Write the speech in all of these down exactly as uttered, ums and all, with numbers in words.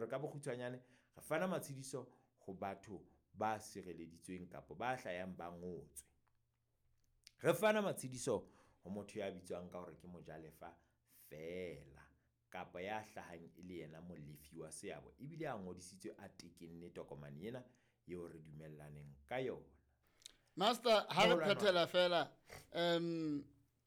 ka bokgutshwanyane re fana matshediso ho batho ba sireleditsweng kapa ba hlayang ba ngotswe. Re fana matshediso ho motho ya bitswang ka hore ke Mojalefa fela kapa ya hlahang e le yena molefi wa seabo ebile a ngodisitswe a tekenne tokomane ena eo re dumellaneng ka yona. Master, ha re phethela fela um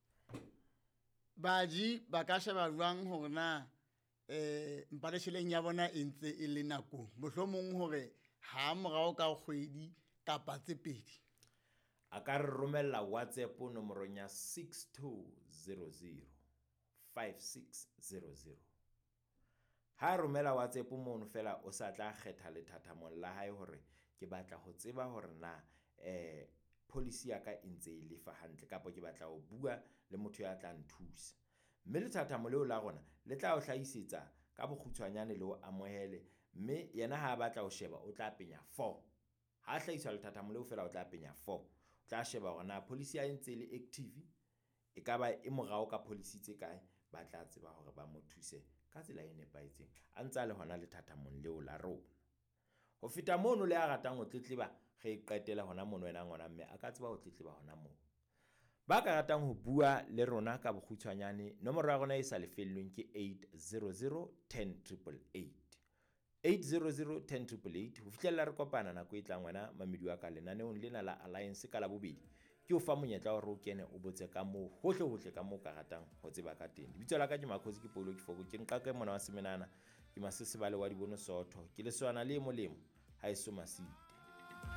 baji ba ka sheba jwang hore na eh mpalesheleng ya bona e ntse e le nakong mohlomong hore ha morao ka kgwedi kapa tse pedi a ka re romella WhatsApp nomorong ya six two zero zero five six zero zero. Ha romela WhatsApp mono fela o sa tla kgetha lethathamong la hae hore ke batla ho tseba hore na eh policy ya ka e ntse e lefa hantle kapa ke batla ho bua le motho ya tla nthusa. Mme lethathamo leo la rona le tla o hlahisetsa ka bokgutshwanyane le o amohele, mme yena ha batla ho sheba o tla penya four. Ha hlahisa lethathamo leo fela o tla penya four. O tla sheba hore na policy ya ntse le active e ka ba e morao ka policy tse kae, ba tla tseba hore ba mo thuse ka tsela e nepahetseng a ntse le hona lethathamong leo la rona. Ho feta mono le a ratang ho tletleba ge e qetela hona mono wena ngwana mme a ka tseba ho tletleba hona moo. Ba ka ratang ho bua le rona ka bokgutshwanyane nomoro ya rona e sa lefellweng ke eight zero zero one zero eight eight eight zero zero one zero eight eight. Ho fihlella re kopana nako e tlang wena mamedi wa ka lenaneong lena la Alliance ka la bobedi ke o fa monyetla hore o kene o botse ka moo hohle hohle ka moo ka ratang ho tseba ka teng. Lebitso la ka ke Makhosi ke Paulo Kifoko ke nqa ka mona wa semenana ke Masesebale wa Dibono Sotho ke le swana le molemo ha e so masiti.